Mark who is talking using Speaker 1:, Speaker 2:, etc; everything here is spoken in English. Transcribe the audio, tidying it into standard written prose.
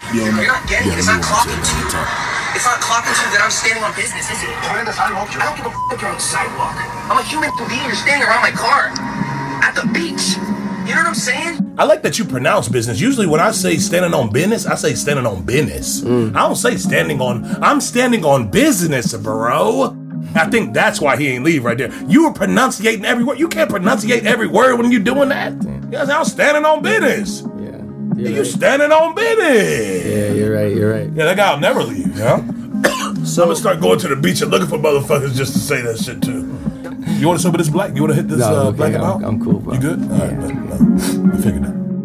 Speaker 1: You're not getting it. It's not clocking to. It's not clocking to that I'm standing on business, is it? I don't give a if you're on the sidewalk. I'm a human being. You're standing around my car at the beach. You know what I'm saying?
Speaker 2: I like that you pronounce business. Usually when I say standing on business, I say standing on business. I don't say I'm standing on business, bro. I think that's why he ain't leave right there. You were pronunciating every word. You can't pronunciate every word when you're doing that. I'm standing on business. You standing on business.
Speaker 3: Yeah, you're right.
Speaker 2: Yeah, that guy will never leave, So I'm gonna start going to the beach and looking for motherfuckers just to say that shit too. You want to sober this black? You want to hit this black out?
Speaker 3: I'm cool, bro.
Speaker 2: You good? All right, no. I figured that.